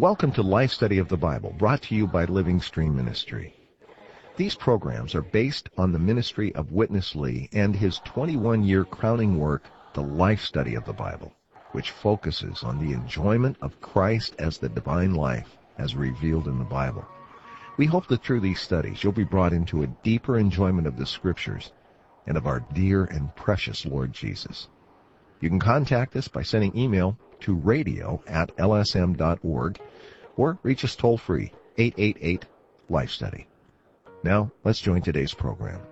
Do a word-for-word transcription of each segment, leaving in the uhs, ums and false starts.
Welcome to Life Study of the Bible, brought to you by Living Stream Ministry. These programs are based on the ministry of Witness Lee and his twenty-one-year crowning work, The Life Study of the Bible, which focuses on the enjoyment of Christ as the divine life, as revealed in the Bible. We hope that through these studies you'll be brought into a deeper enjoyment of the Scriptures and of our dear and precious Lord Jesus. You can contact us by sending email to radio at l s m dot org or reach us toll-free, eight eight eight, Life Study. Now, let's join today's program.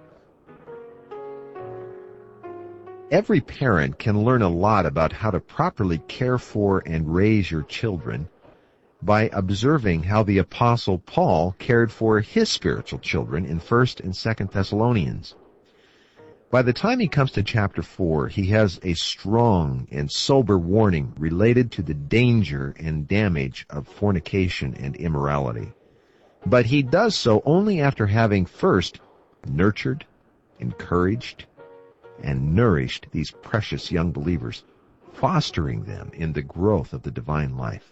Every parent can learn a lot about how to properly care for and raise your children by observing how the Apostle Paul cared for his spiritual children in First and Second Thessalonians. By the time he comes to chapter four, he has a strong and sober warning related to the danger and damage of fornication and immorality. But he does so only after having first nurtured, encouraged, and nourished these precious young believers, fostering them in the growth of the divine life.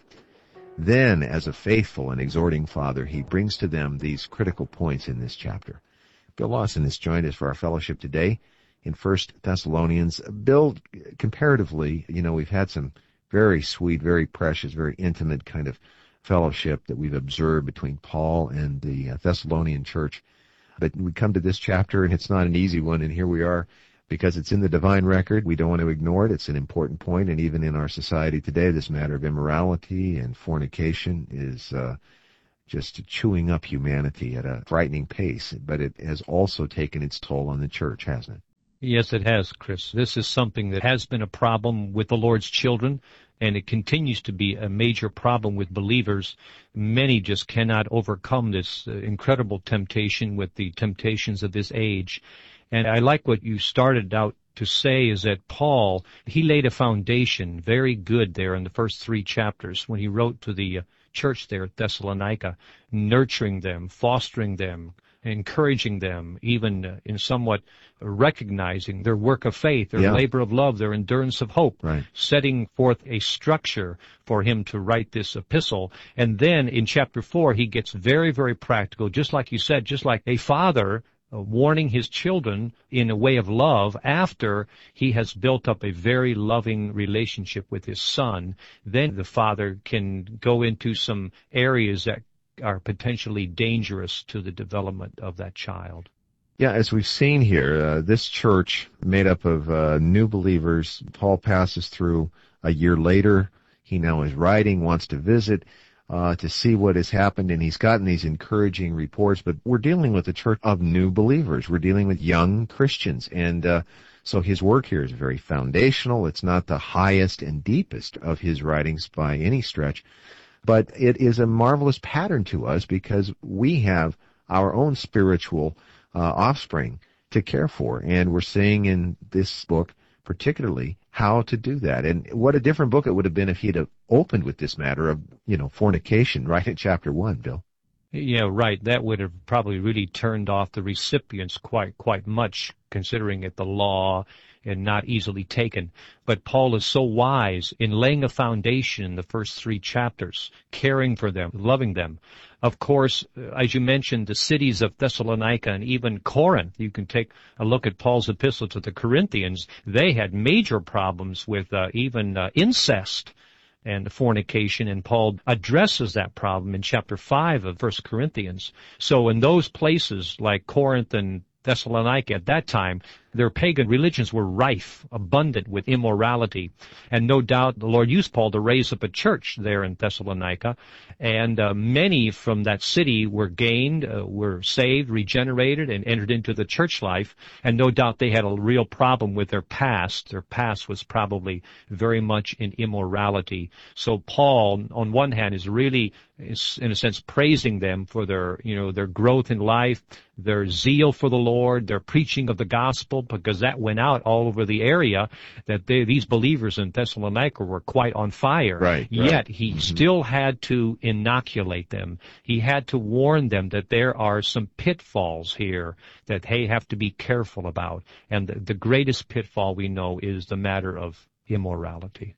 Then, as a faithful and exhorting father, he brings to them these critical points in this chapter. Bill Lawson has joined us for our fellowship today in First Thessalonians. Bill, comparatively, you know, we've had some very sweet, very precious, very intimate kind of fellowship that we've observed between Paul and the Thessalonian church. But we come to this chapter, and it's not an easy one, and here we are, because it's in the divine record. We don't want to ignore it. It's an important point, and even in our society today, this matter of immorality and fornication is uh, just chewing up humanity at a frightening pace. But it has also taken its toll on the church, hasn't it? Yes, it has, Chris. This is something that has been a problem with the Lord's children, and it continues to be a major problem with believers. Many just cannot overcome this uh, incredible temptation with the temptations of this age. And I like what you started out to say is that Paul, he laid a foundation very good there in the first three chapters when he wrote to the uh, church there at Thessalonica, nurturing them, fostering them, encouraging them, even uh, in somewhat recognizing their work of faith, their yeah. labor of love, their endurance of hope, right. setting forth a structure for him to write this epistle. And then in chapter four, he gets very, very practical, just like you said, just like a father Uh, warning his children in a way of love after he has built up a very loving relationship with his son. Then the father can go into some areas that are potentially dangerous to the development of that child. Yeah, as we've seen here, uh, this church made up of uh, new believers. Paul passes through a year later. He now is writing, wants to visit, Uh, to see what has happened, and he's gotten these encouraging reports. But we're dealing with a church of new believers. We're dealing with young Christians, and uh, so his work here is very foundational. It's not the highest and deepest of his writings by any stretch, but it is a marvelous pattern to us because we have our own spiritual uh, offspring to care for, and we're seeing in this book particularly how to do that. And what a different book it would have been if he'd have opened with this matter of, you know, fornication right in chapter one, Bill. Yeah, right. That would have probably really turned off the recipients quite, quite much, considering it the law and not easily taken. But Paul is so wise in laying a foundation in the first three chapters, caring for them, loving them. Of course, as you mentioned, the cities of Thessalonica and even Corinth, you can take a look at Paul's epistle to the Corinthians, they had major problems with uh, even uh, incest and fornication, and Paul addresses that problem in chapter five of First Corinthians. So in those places like Corinth and Thessalonica at that time, their pagan religions were rife, abundant with immorality. And no doubt the Lord used Paul to raise up a church there in Thessalonica. And uh, many from that city were gained, uh, were saved, regenerated, and entered into the church life. And no doubt they had a real problem with their past. Their past was probably very much in immorality. So Paul, on one hand, is really, is, in a sense, praising them for their, you know, their growth in life, their zeal for the Lord, their preaching of the gospel, because that went out all over the area, that they, these believers in Thessalonica were quite on fire. Right, Yet right. he mm-hmm. still had to inoculate them. He had to warn them that there are some pitfalls here that they have to be careful about. And the, the greatest pitfall we know is the matter of immorality.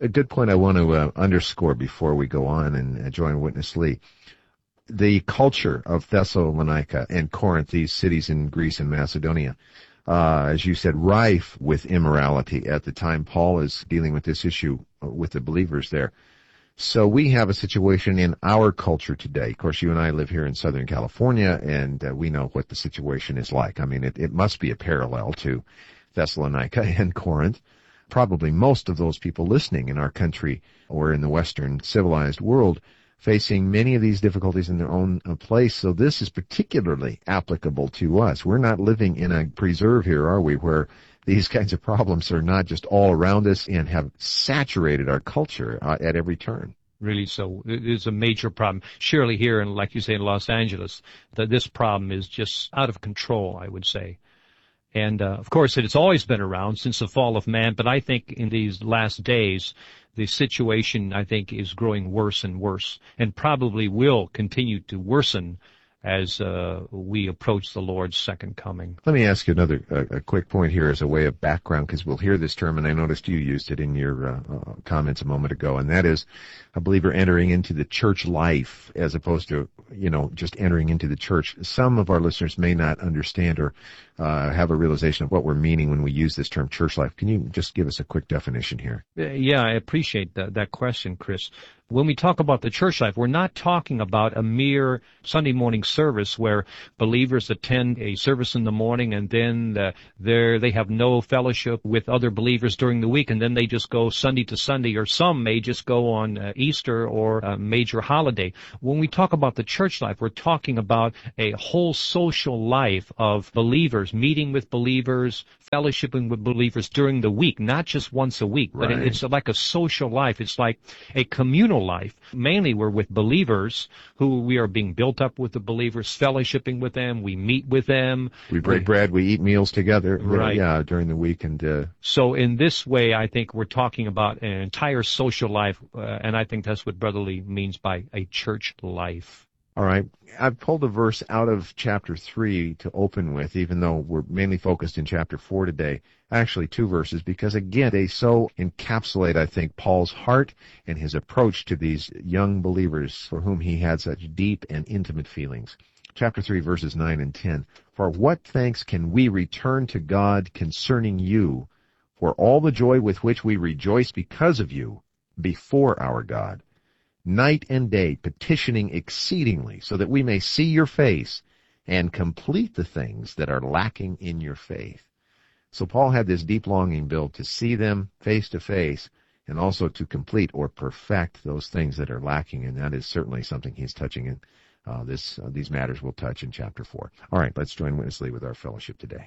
A good point I want to uh, underscore before we go on and uh, join Witness Lee. The culture of Thessalonica and Corinth, these cities in Greece and Macedonia, uh, as you said, rife with immorality at the time Paul is dealing with this issue with the believers there. So we have a situation in our culture today. Of course, you and I live here in Southern California, and uh, we know what the situation is like. I mean, it, it must be a parallel to Thessalonica and Corinth. Probably most of those people listening in our country or in the Western civilized world facing many of these difficulties in their own place. So this is particularly applicable to us. We're not living in a preserve here, are we, where these kinds of problems are not just all around us and have saturated our culture uh, at every turn. Really so. It is a major problem. Surely here, in, like you say, in Los Angeles, that this problem is just out of control, I would say. And, uh, of course, it has always been around since the fall of man, but I think in these last days, the situation, I think, is growing worse and worse, and probably will continue to worsen as uh, we approach the Lord's second coming. Let me ask you another uh, a quick point here as a way of background, because we'll hear this term, and I noticed you used it in your uh, uh, comments a moment ago, and that is a believer entering into the church life as opposed to, you know, just entering into the church. Some of our listeners may not understand or uh, have a realization of what we're meaning when we use this term church life. Can you just give us a quick definition here? Yeah, I appreciate that, that question, Chris. When we talk about the church life, we're not talking about a mere Sunday morning service where believers attend a service in the morning and then uh, there they have no fellowship with other believers during the week, and then they just go Sunday to Sunday, or some may just go on uh, Easter or a major holiday. When we talk about the church life, we're talking about a whole social life of believers, meeting with believers, fellowshipping with believers during the week, not just once a week, but right. It's like a social life. It's like a communal life. Mainly we're with believers who we are being built up with the believers, fellowshipping with them, we meet with them. We break bread, we eat meals together, right. yeah, during the week. And uh... So in this way, I think we're talking about an entire social life, uh, and I think that's what Brother Lee means by a church life. All right. I've pulled a verse out of chapter three to open with, even though we're mainly focused in chapter four today. Actually, two verses, because, again, they so encapsulate, I think, Paul's heart and his approach to these young believers for whom he had such deep and intimate feelings. Chapter three, verses nine and ten. For what thanks can we return to God concerning you for all the joy with which we rejoice because of you before our God? Night and day petitioning exceedingly, so that we may see your face and complete the things that are lacking in your faith. So Paul had this deep longing, Bill, to see them face to face and also to complete or perfect those things that are lacking, and that is certainly something he's touching in uh, this. Uh, these matters we'll touch in chapter four. All right, let's join Witness Lee with our fellowship today.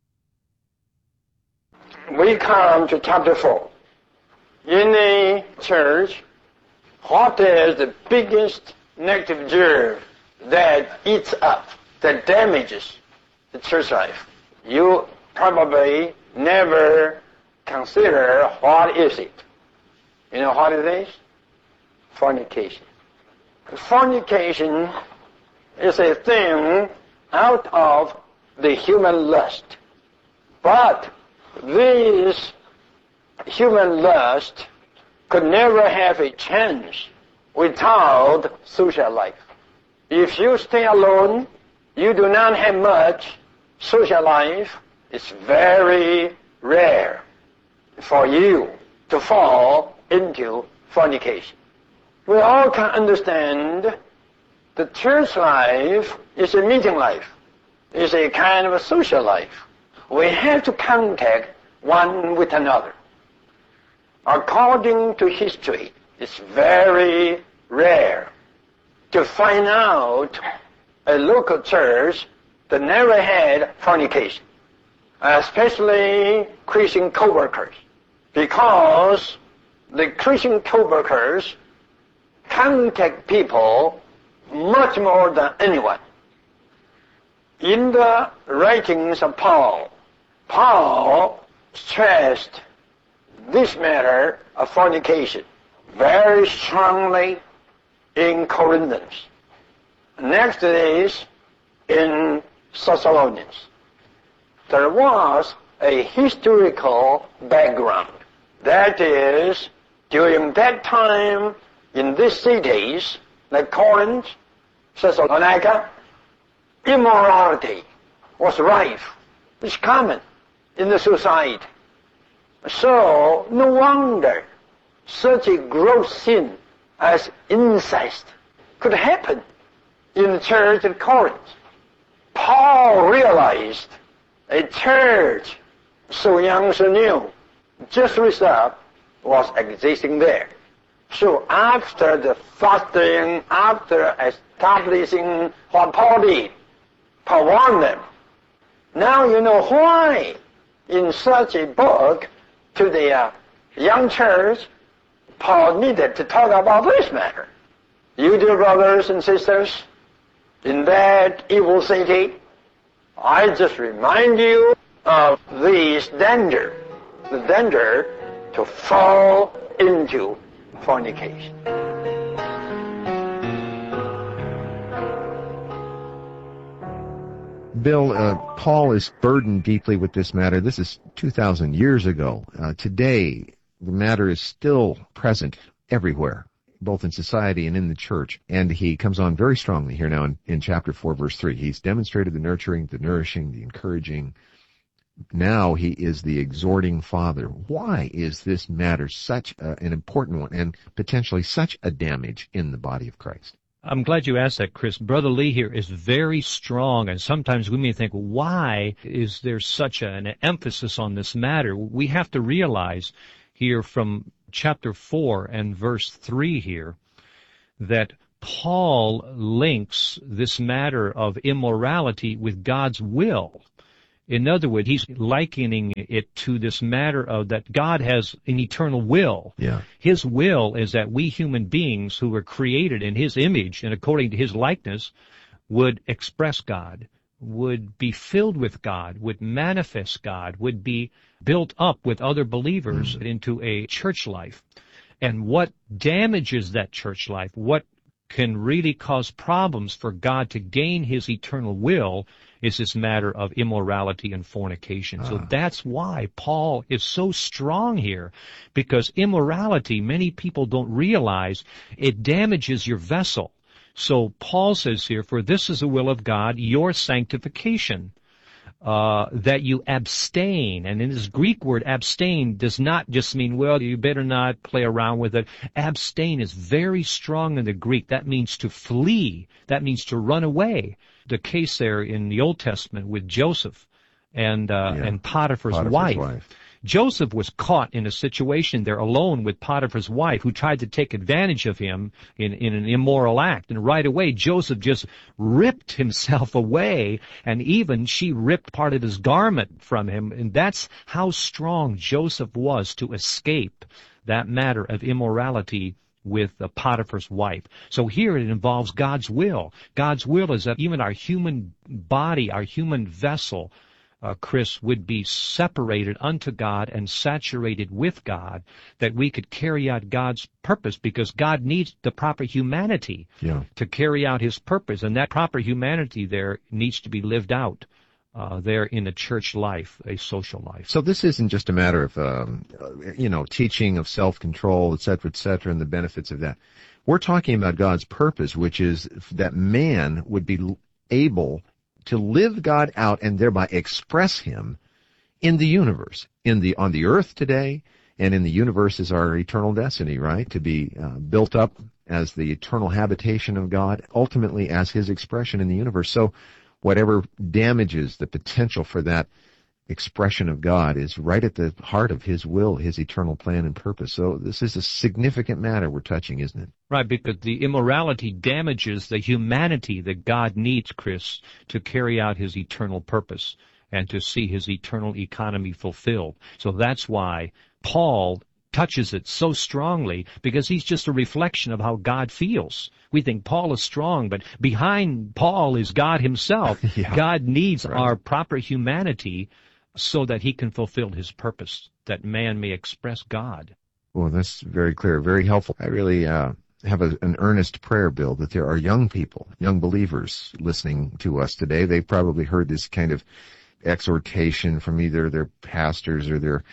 We come to chapter four. In the church, what is the biggest negative germ that eats up, that damages the church life? You probably never consider what is it. You know what it is? Fornication. Fornication is a thing out of the human lust. But this human lust could never have a chance without social life. If you stay alone, you do not have much social life. It's very rare for you to fall into fornication. We all can understand the church life is a meeting life. It's a kind of a social life. We have to contact one with another. According to history, it's very rare to find out a local church that never had fornication, especially Christian co-workers, because the Christian co-workers contact people much more than anyone. In the writings of Paul, Paul stressed this matter of fornication very strongly in Corinthians. Next is in Thessalonians. There was a historical background. That is, During that time, in these cities, like Corinth, Thessalonica, immorality was rife. It's common in the society. So, no wonder such a gross sin as incest could happen in the church at Corinth. Paul realized a church so young, so new, just result was existing there. So after the fostering, after establishing what Paul did, Paul warned them. Now you know why in such a book to the uh, young church, Paul needed to talk about this matter. You dear brothers and sisters, in that evil city, I just remind you of this danger, the danger to fall into fornication. Bill, uh, Paul is burdened deeply with this matter. This is two thousand years ago. Uh, today, the matter is still present everywhere, both in society and in the church. And he comes on very strongly here now in, in chapter four, verse three. He's demonstrated the nurturing, the nourishing, the encouraging. Now he is the exhorting father. Why is this matter such a, an important one and potentially such a damage in the body of Christ? I'm glad you asked that, Chris. Brother Lee here is very strong, and sometimes we may think, why is there such a, an emphasis on this matter? We have to realize here from chapter four and verse three here that Paul links this matter of immorality with God's will. In other words, he's likening it to this matter of that God has an eternal will. Yeah. His will is that we human beings who were created in His image and according to His likeness would express God, would be filled with God, would manifest God, would be built up with other believers mm. into a church life. And what damages that church life, what can really cause problems for God to gain His eternal will is this matter of immorality and fornication. So uh. that's why Paul is so strong here, because immorality, many people don't realize, it damages your vessel. So Paul says here, for this is the will of God, your sanctification, uh, that you abstain. And in this Greek word, abstain does not just mean, well, you better not play around with it. Abstain is very strong in the Greek. That means to flee. That means to run away. The case there in the Old Testament with Joseph and uh, yeah. and Potiphar's, Potiphar's wife. wife. Joseph was caught in a situation there alone with Potiphar's wife, who tried to take advantage of him in, in an immoral act. And right away, Joseph just ripped himself away, and even she ripped part of his garment from him. And that's how strong Joseph was to escape that matter of immorality with uh, Potiphar's wife. So here it involves God's will. God's will is that even our human body, our human vessel, Uh, Chris, would be separated unto God and saturated with God, that we could carry out God's purpose, because God needs the proper humanity yeah. to carry out His purpose, and that proper humanity there needs to be lived out uh, there in a church life, a social life. So this isn't just a matter of, um, you know, teaching of self-control, et cetera, et cetera, and the benefits of that. We're talking about God's purpose, which is that man would be able to live God out and thereby express Him in the universe, in the on the earth today, and in the universe is our eternal destiny, right? To be uh, built up as the eternal habitation of God, ultimately as His expression in the universe. So whatever damages the potential for that expression of God is right at the heart of His will, His eternal plan and purpose. So this is a significant matter we're touching, isn't it? Right, because the immorality damages the humanity that God needs, Chris, to carry out His eternal purpose and to see His eternal economy fulfilled. So that's why Paul touches it so strongly, because he's just a reflection of how God feels. We think Paul is strong, but behind Paul is God Himself. yeah. God needs right. our proper humanity so that He can fulfill His purpose, that man may express God. Well, that's very clear, very helpful. I really uh, have a, an earnest prayer, Bill, that there are young people, young believers listening to us today. They've probably heard this kind of exhortation from either their pastors or their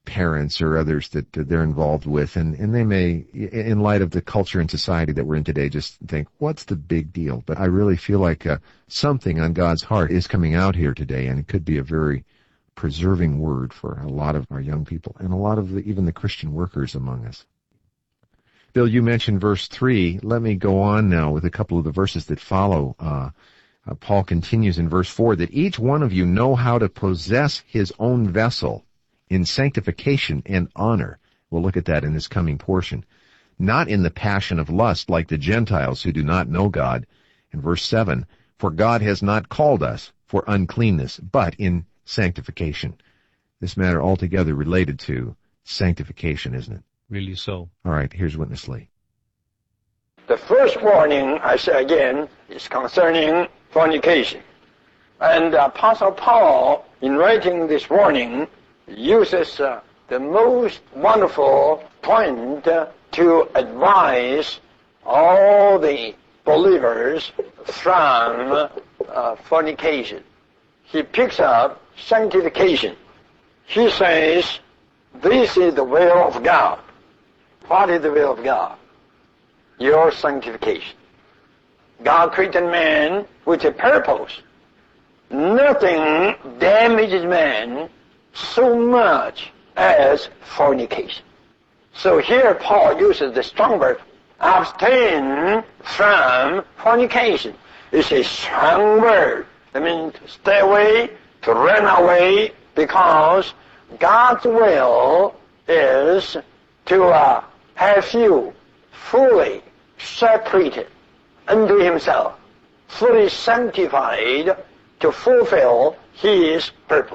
parents or others that, that they're involved with, and, and they may, in light of the culture and society that we're in today, just think, what's the big deal? But I really feel like uh, something on God's heart is coming out here today, and it could be a very preserving word for a lot of our young people and a lot of the, even the Christian workers among us. Bill, you mentioned verse three. Let me go on now with a couple of the verses that follow. Uh, uh, Paul continues in verse four, that each one of you know how to possess his own vessel in sanctification and honor. We'll look at that in this coming portion. Not in the passion of lust like the Gentiles who do not know God. In verse seven, for God has not called us for uncleanness, but in sanctification. This matter altogether related to sanctification, isn't it? Really so. All right, here's Witness Lee. The first warning, I say again, is concerning fornication. And Apostle Paul, in writing this warning, uses uh, the most wonderful point uh, to advise all the believers from uh, fornication. He picks up sanctification. He says, this is the will of God. What is the will of God? Your sanctification. God created man with a purpose. Nothing damages man so much as fornication. So here Paul uses the strong word, abstain from fornication. It's a strong word. I mean, to stay away, to run away, because God's will is to uh, have you fully separated unto himself, fully sanctified to fulfill his purpose.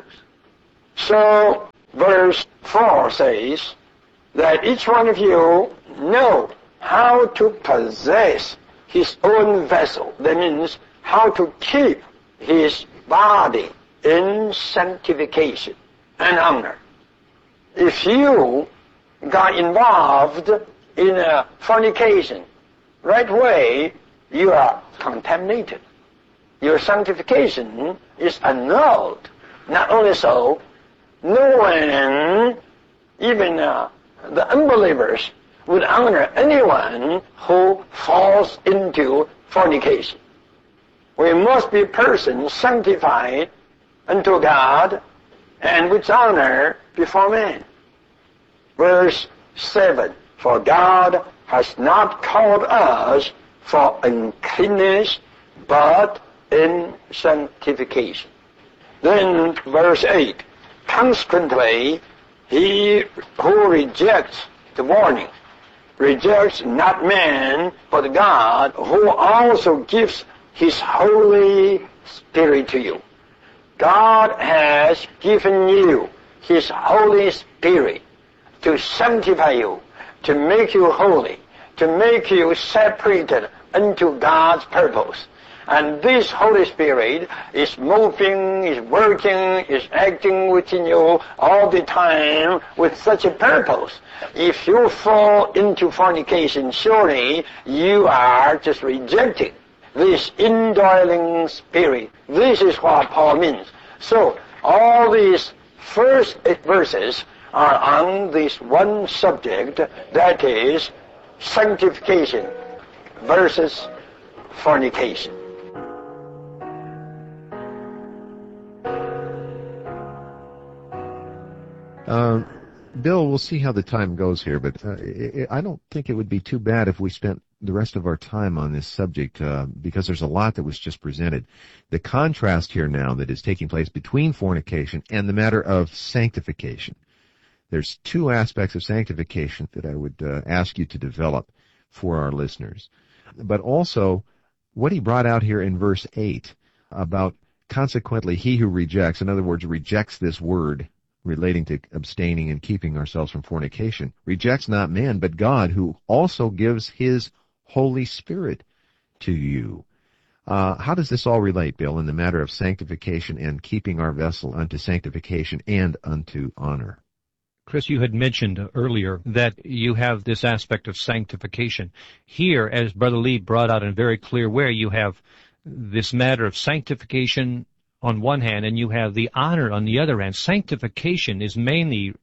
So verse four says that each one of you know how to possess his own vessel. That means how to keep his body in sanctification and honor. If you got involved in a fornication, right away you are contaminated. Your sanctification is annulled. Not only so, no one, even uh, the unbelievers, would honor anyone who falls into fornication. We must be persons sanctified unto God and with honor before men. Verse seven, for God has not called us for uncleanness, but in sanctification. Then verse eight, consequently, he who rejects the warning rejects not man, but God, who also gives his Holy Spirit to you. God has given you his Holy Spirit to sanctify you, to make you holy, to make you separated unto God's purpose. And this Holy Spirit is moving, is working, is acting within you all the time with such a purpose. If you fall into fornication, surely you are just rejecting this indwelling spirit. This is what Paul means. So all these first eight verses are on this one subject, that is sanctification versus fornication. Uh, Bill, we'll see how the time goes here, but uh, I don't think it would be too bad if we spent the rest of our time on this subject, uh, because there's a lot that was just presented. The contrast here now that is taking place between fornication and the matter of sanctification. There's two aspects of sanctification that I would uh, ask you to develop for our listeners. But also, what he brought out here in verse eight about, consequently, he who rejects, in other words, rejects this word relating to abstaining and keeping ourselves from fornication, rejects not man, but God, who also gives his Holy Spirit to you. Uh, how does this all relate, Bill, in the matter of sanctification and keeping our vessel unto sanctification and unto honor? Chris, you had mentioned earlier that you have this aspect of sanctification. Here, as Brother Lee brought out in a very clear way, you have this matter of sanctification on one hand, and you have the honor on the other hand. Sanctification is mainly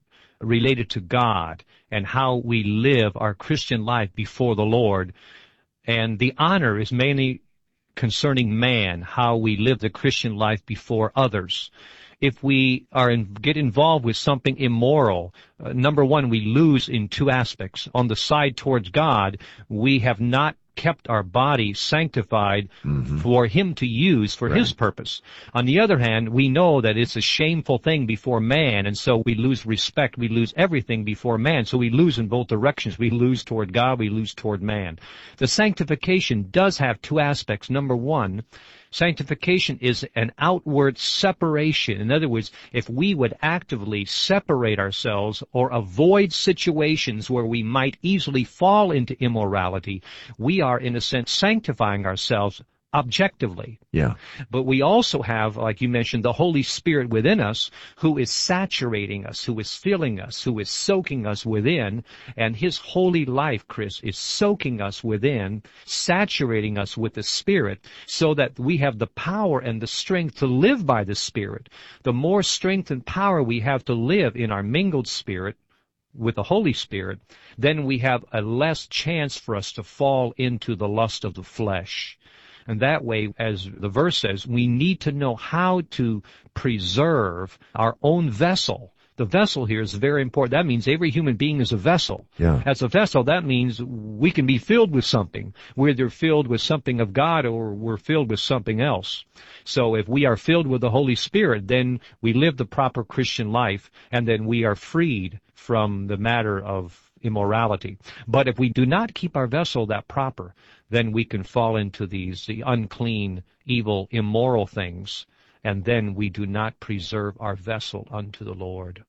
related to God and how we live our Christian life before the Lord. And the honor is mainly concerning man, how we live the Christian life before others. If we are in, get involved with something immoral, uh, number one, we lose in two aspects. On the side towards God, we have not kept our body sanctified mm-hmm. for Him to use for right. His purpose. On the other hand, we know that it's a shameful thing before man, and so we lose respect. We lose everything before man. So we lose in both directions. We lose toward God. We lose toward man. The sanctification does have two aspects. Number one, sanctification is an outward separation. In other words, if we would actively separate ourselves or avoid situations where we might easily fall into immorality, we are, in a sense, sanctifying ourselves objectively. Yeah. But we also have, like you mentioned, the Holy Spirit within us who is saturating us, who is filling us, who is soaking us within. And His holy life, Chris, is soaking us within, saturating us with the Spirit so that we have the power and the strength to live by the Spirit. The more strength and power we have to live in our mingled spirit with the Holy Spirit, then we have a less chance for us to fall into the lust of the flesh. And that way, as the verse says, we need to know how to preserve our own vessel. The vessel here is very important. That means every human being is a vessel. Yeah. As a vessel, that means we can be filled with something. We're either filled with something of God or we're filled with something else. So if we are filled with the Holy Spirit, then we live the proper Christian life, and then we are freed from the matter of immorality. But if we do not keep our vessel that proper, then we can fall into these the unclean, evil, immoral things, and then we do not preserve our vessel unto the Lord.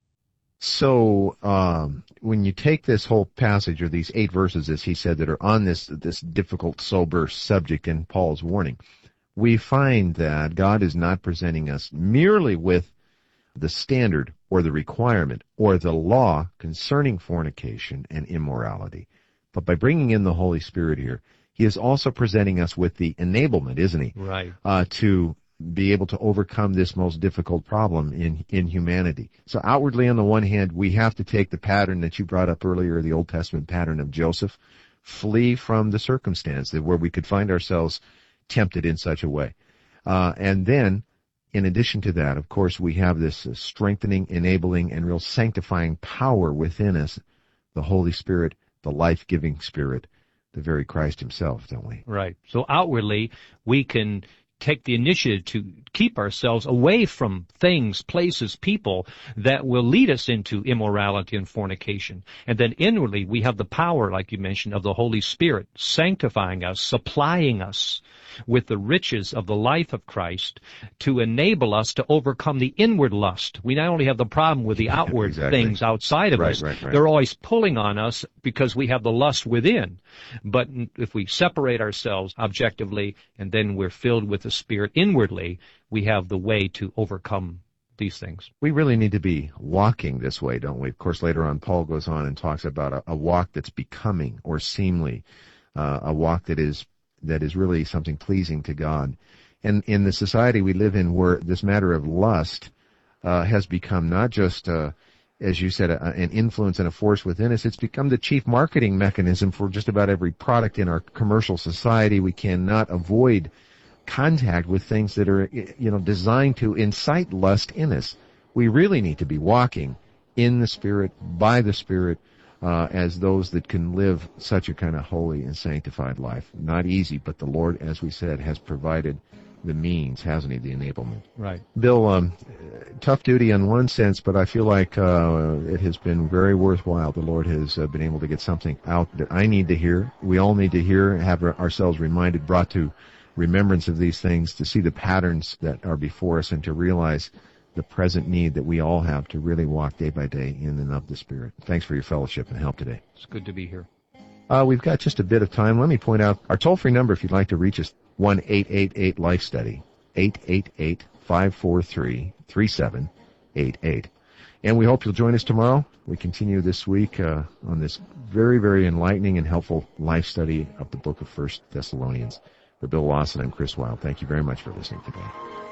So um, when you take this whole passage, or these eight verses, as he said, that are on this this difficult, sober subject in Paul's warning, we find that God is not presenting us merely with the standard or the requirement or the law concerning fornication and immorality, but by bringing in the Holy Spirit here, He is also presenting us with the enablement, isn't He? Right. Uh, to be able to overcome this most difficult problem in, in humanity. So outwardly, on the one hand, we have to take the pattern that you brought up earlier, the Old Testament pattern of Joseph, flee from the circumstance where we could find ourselves tempted in such a way. Uh, and then, in addition to that, of course, we have this uh, strengthening, enabling, and real sanctifying power within us, the Holy Spirit, the life-giving Spirit, the very Christ Himself, don't we? Right. So outwardly, we can take the initiative to keep ourselves away from things, places, people that will lead us into immorality and fornication. And then inwardly, we have the power, like you mentioned, of the Holy Spirit, sanctifying us, supplying us with the riches of the life of Christ to enable us to overcome the inward lust. We not only have the problem with the outward exactly. things outside of right, us, right, right. they're always pulling on us because we have the lust within. But if we separate ourselves objectively and then we're filled with the Spirit inwardly, we have the way to overcome these things. We really need to be walking this way, don't we? Of course, later on, Paul goes on and talks about a, a walk that's becoming or seemly, uh, a walk that is that is really something pleasing to God. And in the society we live in, where this matter of lust uh, has become not just, uh, as you said, a, an influence and a force within us, it's become the chief marketing mechanism for just about every product in our commercial society. We cannot avoid contact with things that are, you know, designed to incite lust in us. We really need to be walking in the Spirit, by the Spirit, Uh, as those that can live such a kind of holy and sanctified life. Not easy, but the Lord, as we said, has provided the means, hasn't He, the enablement. Right. Bill, um, tough duty in one sense, but I feel like uh, it has been very worthwhile. The Lord has uh, been able to get something out that I need to hear, we all need to hear, have ourselves reminded, brought to remembrance of these things, to see the patterns that are before us and to realize the present need that we all have to really walk day by day in and of the Spirit. Thanks for your fellowship and help today. It's good to be here. Uh, we've got just a bit of time. Let me point out our toll-free number if you'd like to reach us, one eight eight eight life study, eight eight eight, five four three, three seven eight eight. And we hope you'll join us tomorrow. We continue this week uh, on this very, very enlightening and helpful life study of the book of First Thessalonians. For Bill Lawson, I'm Chris Wilde. Thank you very much for listening today.